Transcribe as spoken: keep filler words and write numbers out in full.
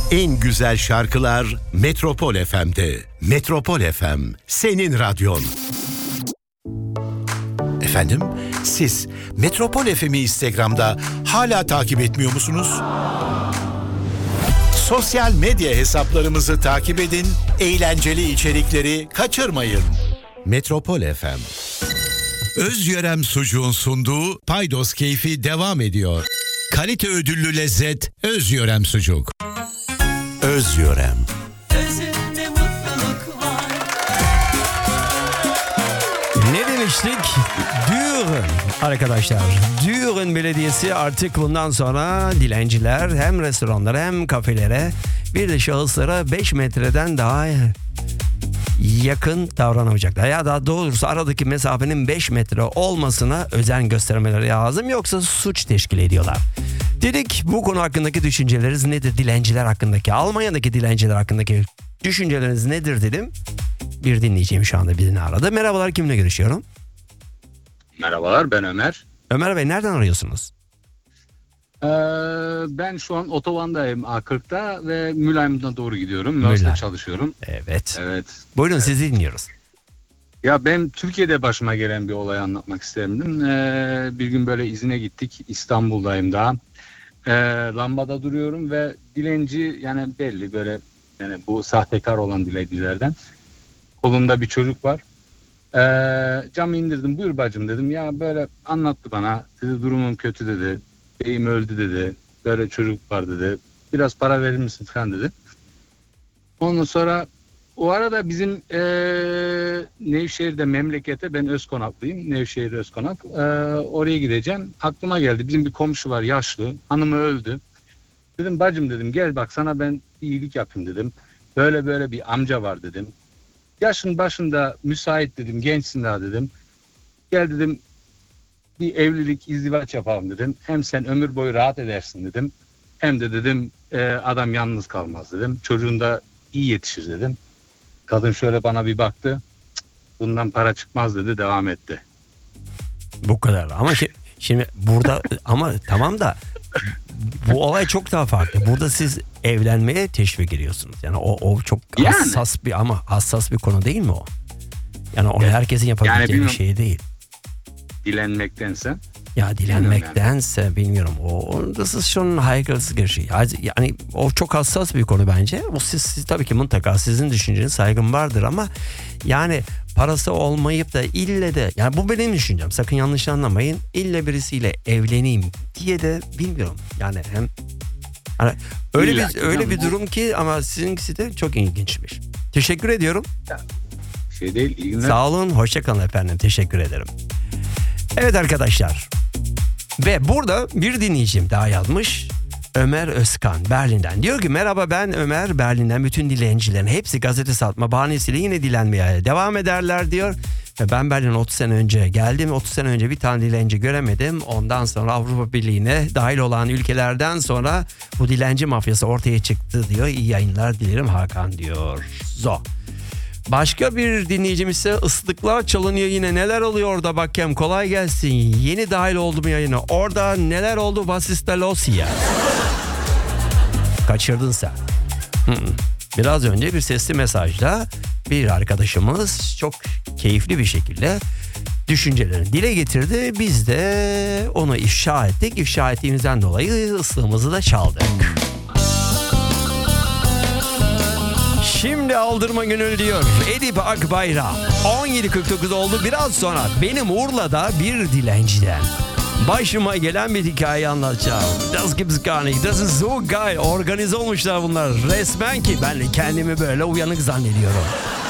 En güzel şarkılar Metropol F M'de. Metropol F M, senin radyon. Efendim, siz Metropol F M'i Instagram'da hala takip etmiyor musunuz? Sosyal medya hesaplarımızı takip edin, eğlenceli içerikleri kaçırmayın. Metropol F M. Özyörem Sucuğun sunduğu Paydos Keyfi devam ediyor. Kalite ödüllü lezzet Özyörem Sucuk. Özyörem. Özünde mutluluk var. Ne demiştik? Düren arkadaşlar. Düren Belediyesi artık bundan sonra dilenciler hem restoranlara hem kafelere bir de şahıslara beş metreden daha yakın davranamayacaklar. Ya daha doğrusu aradaki mesafenin beş metre olmasına özen göstermeleri lazım, yoksa suç teşkil ediyorlar. Dedik, bu konu hakkındaki düşünceleriniz nedir? Dilenciler hakkındaki, Almanya'daki dilenciler hakkındaki düşünceleriniz nedir dedim. Bir dinleyeceğim şu anda birini aradı. Merhabalar, kimle görüşüyorum? Merhabalar, ben Ömer. Ömer Bey, nereden arıyorsunuz? Ee, ben şu an otobandayım A kırkta ve Mülayim'den doğru gidiyorum. Üniversitede çalışıyorum. Evet. Evet. Buyurun, evet. sizi dinliyoruz. Ya ben Türkiye'de başıma gelen bir olayı anlatmak isterim. Ee, bir gün böyle izine gittik. İstanbul'dayım daha. Ee, lambada duruyorum ve dilenci, yani belli böyle, yani bu sahtekar olan dilencilerden. Kolunda bir çocuk var. Ee, camı indirdim. Buyur bacım dedim. Ya böyle anlattı bana. Dedi durumum kötü dedi. Beyim öldü dedi. Böyle çocuk var dedi. Biraz para verir misin falan dedi. Ondan sonra o arada bizim ee, Nevşehir'de memlekete, ben Özkonaklıyım. Nevşehir Özkonak. Ee, oraya gideceğim. Aklıma geldi. Bizim bir komşu var, yaşlı. Hanımı öldü. Dedim bacım dedim, gel bak sana ben iyilik yapayım dedim. Böyle böyle bir amca var dedim. Yaşın başında müsait dedim. Gençsin daha dedim. Gel dedim, bir evlilik, izdivaç yapalım dedim. Hem sen ömür boyu rahat edersin dedim. Hem de dedim e, adam yalnız kalmaz dedim. Çocuğun da iyi yetişir dedim. Kadın şöyle bana bir baktı. Bundan para çıkmaz dedi, devam etti. Bu kadar. Ama şi- şimdi burada ama tamam da bu olay çok daha farklı. Burada siz evlenmeye teşvik ediyorsunuz. Yani o, o çok Yani. hassas bir ama hassas bir konu değil mi o? Yani onu herkesin yapabileceği Yani bir bilmiyorum. şey değil. Dilenmektense. Ya dilenmektense bilmiyorum. O das ist schon ein heikles Geschichte. Yani o çok hassas bir konu bence. O siz, siz tabii ki mutlaka sizin düşünceniz, saygım vardır ama yani parası olmayıp da ille de, yani bu benim düşüncem. Sakın yanlış anlamayın. İlle birisiyle evleneyim diye de bilmiyorum. Yani hem hani öyle İlla bir ki öyle canım. bir durum ki, ama sizinkisi de çok ilginçmiş. Teşekkür ediyorum. Şey değil, iyi günler. Sağ olun, hoşça kalın efendim. Teşekkür ederim. Evet arkadaşlar. Ve burada bir dinleyicim daha yazmış. Ömer Özkan Berlin'den. Diyor ki merhaba, ben Ömer Berlin'den. Bütün dilencilerin hepsi gazete satma bahanesiyle yine dilenmeye devam ederler diyor. Ve ben Berlin'e otuz sene önce geldim. otuz sene önce bir tane dilenci göremedim. Ondan sonra Avrupa Birliği'ne dahil olan ülkelerden sonra bu dilenci mafyası ortaya çıktı diyor. İyi yayınlar dilerim Hakan diyor. Zo. Başka bir dinleyicimiz ise ıslıklar çalınıyor yine, neler oluyor orada bakayım, kolay gelsin, yeni dahil oldum yayına, orada neler oldu Vasistalosya? Kaçırdın sen. Biraz önce bir sesli mesajda bir arkadaşımız çok keyifli bir şekilde düşüncelerini dile getirdi, biz de onu ifşa ettik, ifşa ettiğimizden dolayı ıslığımızı da çaldık. Şimdi aldırma gönül diyor Edip Akbayram. on yedi kırk dokuz oldu. Biraz sonra benim Urla'da bir dilenciden başıma gelen bir hikaye anlatacağım. Das gibt's gar nicht. Das ist so geil. Organize olmuşlar bunlar. Resmen ki ben kendimi böyle uyanık zannediyorum.